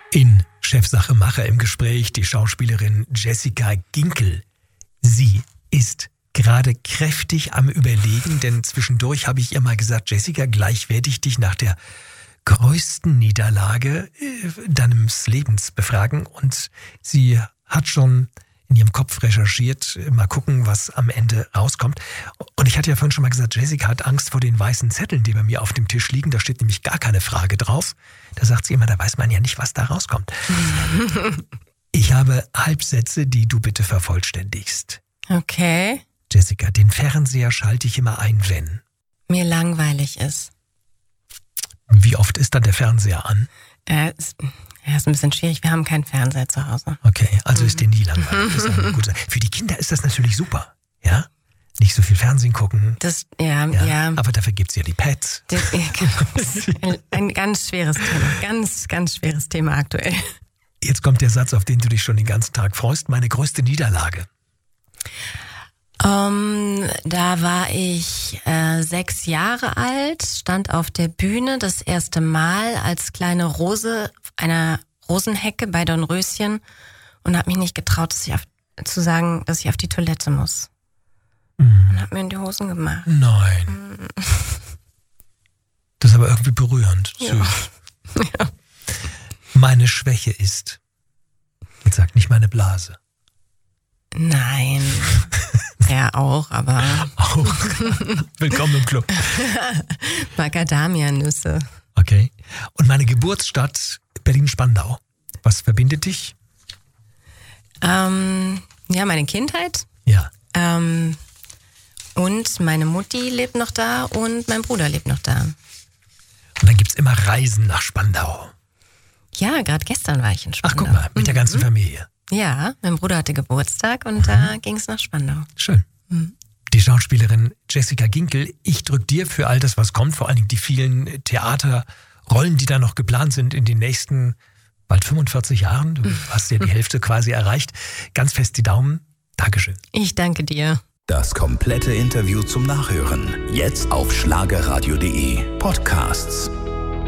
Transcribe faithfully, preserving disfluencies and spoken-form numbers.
In Chefsache Macher im Gespräch die Schauspielerin Jessica Ginkel. Sie ist gerade kräftig am Überlegen, denn zwischendurch habe ich ihr mal gesagt, Jessica, gleich werde ich dich nach der größten Niederlage äh, deines Lebens befragen. Und sie hat schon in ihrem Kopf recherchiert, mal gucken, was am Ende rauskommt. Und ich hatte ja vorhin schon mal gesagt, Jessica hat Angst vor den weißen Zetteln, die bei mir auf dem Tisch liegen. Da steht nämlich gar keine Frage drauf. Da sagt sie immer, da weiß man ja nicht, was da rauskommt. Ich habe Halbsätze, die du bitte vervollständigst. Okay. Jessica, den Fernseher schalte ich immer ein, wenn mir langweilig ist. Wie oft ist dann der Fernseher an? Äh, ist, ja, ist ein bisschen schwierig. Wir haben keinen Fernseher zu Hause. Okay, also ist dir nie langweilig. Das ist eine gute Sache. Für die Kinder ist das natürlich super, ja? Nicht so viel Fernsehen gucken. Das, ja, ja. ja. Aber dafür gibt es ja die Pads. Das, ja, genau. Das ist ein, ein ganz schweres Thema. Ganz, ganz schweres Thema aktuell. Jetzt kommt der Satz, auf den du dich schon den ganzen Tag freust. Meine größte Niederlage. Um, da war ich äh, sechs Jahre alt, stand auf der Bühne das erste Mal als kleine Rose auf einer Rosenhecke bei Dornröschen und habe mich nicht getraut, dass ich auf, zu sagen, dass ich auf die Toilette muss. Mhm. Und habe mir in die Hosen gemacht. Nein. Mhm. Das ist aber irgendwie berührend. Ja. Ja. Meine Schwäche ist, jetzt sag nicht meine Blase. Nein. Ja, auch, aber... Auch. Willkommen im Club. Macadamia-Nüsse. Okay. Und meine Geburtsstadt Berlin-Spandau. Was verbindet dich? Ähm, ja, meine Kindheit. Ja. Ähm, und meine Mutti lebt noch da und mein Bruder lebt noch da. Und dann gibt's immer Reisen nach Spandau. Ja, gerade gestern war ich in Spandau. Ach, guck mal, mit der ganzen Familie. Ja, mein Bruder hatte Geburtstag und mhm. da ging es nach Spandau. Schön. Mhm. Die Schauspielerin Jessica Ginkel, ich drück dir für all das, was kommt, vor allen Dingen die vielen Theaterrollen, die da noch geplant sind in den nächsten bald fünfundvierzig Jahren. Du hast ja die Hälfte quasi erreicht. Ganz fest die Daumen. Dankeschön. Ich danke dir. Das komplette Interview zum Nachhören. Jetzt auf schlagerradio punkt de Podcasts.